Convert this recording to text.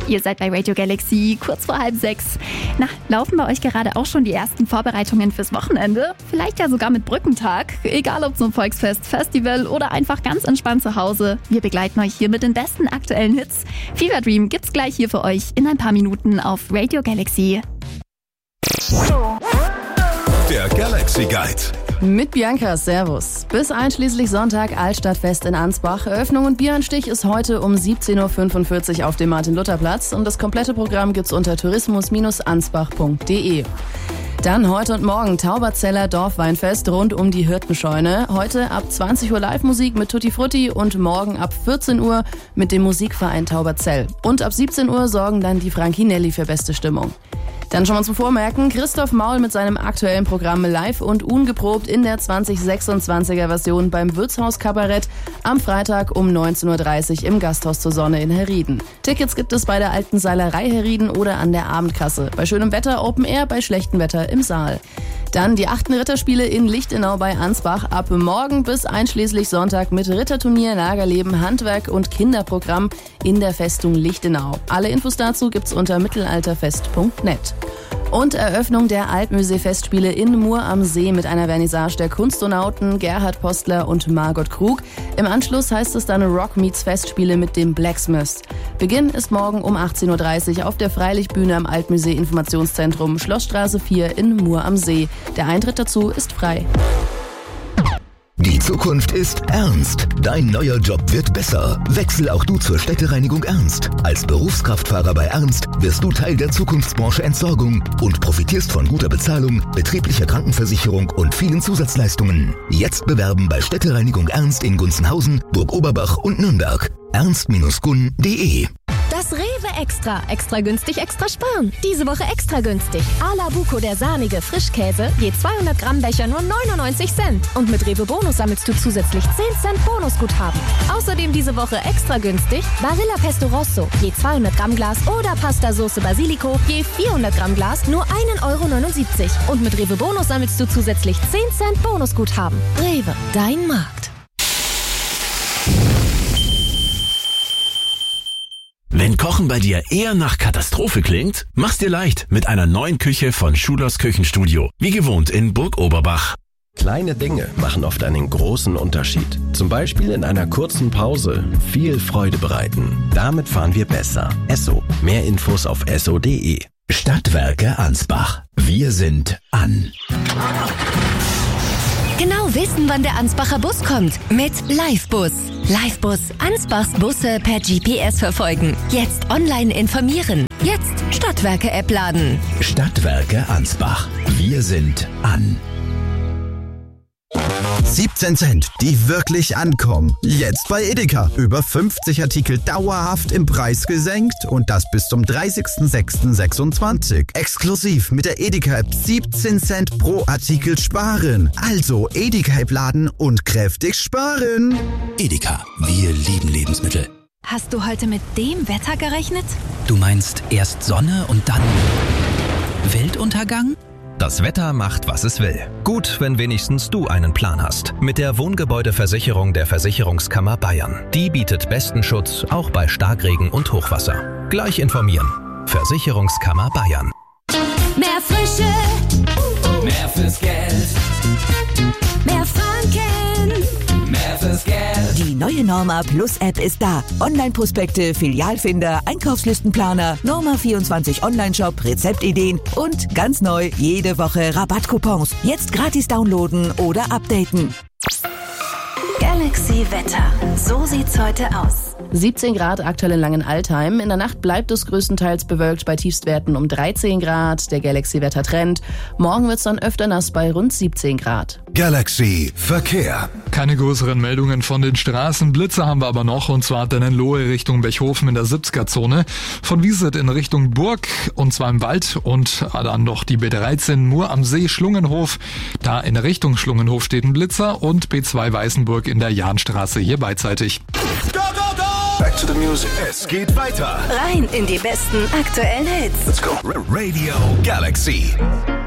Ihr seid bei Radio Galaxy, kurz vor 5:30. Na, laufen bei euch gerade auch schon die ersten Vorbereitungen fürs Wochenende? Vielleicht ja sogar mit Brückentag. Egal ob zum Volksfest, Festival oder einfach ganz entspannt zu Hause. Wir begleiten euch hier mit den besten aktuellen Hits. Fever Dream gibt's gleich hier für euch in ein paar Minuten auf Radio Galaxy. Der Galaxy Guide. Mit Bianca, servus. Bis einschließlich Sonntag Altstadtfest in Ansbach. Eröffnung und Bieranstich ist heute um 17.45 Uhr auf dem Martin-Luther-Platz und das komplette Programm gibt's unter tourismus-ansbach.de. Dann heute und morgen Tauberzeller Dorfweinfest rund um die Hirtenscheune. Heute ab 20 Uhr Live-Musik mit Tutti Frutti und morgen ab 14 Uhr mit dem Musikverein Tauberzell. Und ab 17 Uhr sorgen dann die Frankinelli für beste Stimmung. Dann schon mal zum Vormerken, Christoph Maul mit seinem aktuellen Programm live und ungeprobt in der 2026er Version beim Wirtshaus Kabarett am Freitag um 19.30 Uhr im Gasthaus zur Sonne in Herrieden. Tickets gibt es bei der alten Seilerei Herrieden oder an der Abendkasse. Bei schönem Wetter Open Air, bei schlechtem Wetter im Saal. Dann die 8. Ritterspiele in Lichtenau bei Ansbach ab morgen bis einschließlich Sonntag mit Ritterturnier, Lagerleben, Handwerk und Kinderprogramm in der Festung Lichtenau. Alle Infos dazu gibt's unter mittelalterfest.net. Und Eröffnung der Altmusee-Festspiele in Mur am See mit einer Vernissage der Kunstonauten Gerhard Postler und Margot Krug. Im Anschluss heißt es dann Rock Meets Festspiele mit dem Blacksmith. Beginn ist morgen um 18.30 Uhr auf der Freilichtbühne am Altmusee-Informationszentrum Schlossstraße 4 in Mur am See. Der Eintritt dazu ist frei. Die Zukunft ist ernst. Dein neuer Job wird besser. Wechsel auch du zur Städtereinigung Ernst. Als Berufskraftfahrer bei Ernst wirst du Teil der Zukunftsbranche Entsorgung und profitierst von guter Bezahlung, betrieblicher Krankenversicherung und vielen Zusatzleistungen. Jetzt bewerben bei Städtereinigung Ernst in Gunzenhausen, Burg Oberbach und Nürnberg. ernst-gun.de. Das Rewe Extra. Extra günstig, extra sparen. Diese Woche extra günstig. Ala Buco, der sahnige Frischkäse, je 200 Gramm Becher nur 99 Cent. Und mit Rewe Bonus sammelst du zusätzlich 10 Cent Bonusguthaben. Außerdem diese Woche extra günstig Barilla Pesto Rosso, je 200 Gramm Glas oder Pasta Sauce Basilico, je 400 Gramm Glas nur 1,79 €. Und mit Rewe Bonus sammelst du zusätzlich 10 Cent Bonusguthaben. Rewe, dein Markt. Wenn Kochen bei dir eher nach Katastrophe klingt, mach's dir leicht mit einer neuen Küche von Schulers Küchenstudio. Wie gewohnt in Burg Oberbach. Kleine Dinge machen oft einen großen Unterschied. Zum Beispiel in einer kurzen Pause viel Freude bereiten. Damit fahren wir besser. Esso. Mehr Infos auf esso.de. Stadtwerke Ansbach. Wir sind an. Genau wissen, wann der Ansbacher Bus kommt. Mit Livebus. Livebus. Ansbachs Busse per GPS verfolgen. Jetzt online informieren. Jetzt Stadtwerke-App laden. Stadtwerke Ansbach. Wir sind an. 17 Cent, die wirklich ankommen. Jetzt bei Edeka. Über 50 Artikel dauerhaft im Preis gesenkt und das bis zum 30.06.26. Exklusiv mit der Edeka-App 17 Cent pro Artikel sparen. Also Edeka-App laden und kräftig sparen. Edeka, wir lieben Lebensmittel. Hast du heute mit dem Wetter gerechnet? Du meinst erst Sonne und dann Weltuntergang? Das Wetter macht, was es will. Gut, wenn wenigstens du einen Plan hast. Mit der Wohngebäudeversicherung der Versicherungskammer Bayern. Die bietet besten Schutz, auch bei Starkregen und Hochwasser. Gleich informieren. Versicherungskammer Bayern. Mehr Frische. Mehr fürs Geld. Mehr Franken. Mehr fürs Geld. Die neue Norma Plus App ist da. Online-Prospekte, Filialfinder, Einkaufslistenplaner, Norma 24 Online-Shop, Rezeptideen und ganz neu jede Woche Rabattcoupons. Jetzt gratis downloaden oder updaten. Galaxy Wetter. So sieht's heute aus. 17 Grad aktuell in Langenaltheim. In der Nacht bleibt es größtenteils bewölkt bei Tiefstwerten um 13 Grad. Der Galaxy-Wetter-Trend. Morgen wird's dann öfter nass bei rund 17 Grad. Galaxy Verkehr. Keine größeren Meldungen von den Straßen. Blitze haben wir aber noch, und zwar in Lohe Richtung Bechhofen in der 70er-Zone. Von Wieset in Richtung Burg, und zwar im Wald, und dann noch die B13 Mur am See Schlungenhof. Da in Richtung Schlungenhof steht ein Blitzer, und B2 Weißenburg in der Jahnstraße hier beidseitig. Go, go, go! Back to the music. Es geht weiter. Rein in die besten aktuellen Hits. Let's go. Radio Galaxy.